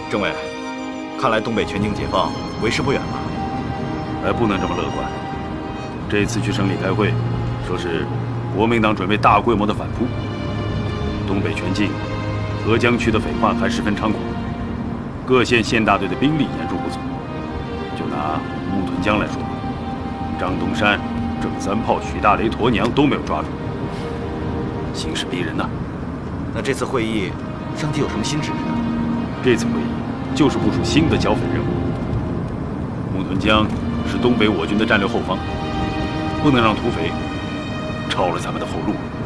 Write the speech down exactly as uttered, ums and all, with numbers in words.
政委，看来东北全境解放为时不远了。 还不能这么乐观。这次去省里开会，说是国民党准备大规模的反扑。东北全境、合江区的匪患还十分猖狂，各县县大队的兵力严重不足。就拿木屯江来说，张东山、郑三炮、许大雷、驼娘都没有抓住，形势逼人呐。 那这次会议，上级有什么新指示？ 这次会议就是部署新的剿匪任务。木屯江是东北我军的战略后方，不能让土匪抄了咱们的后路。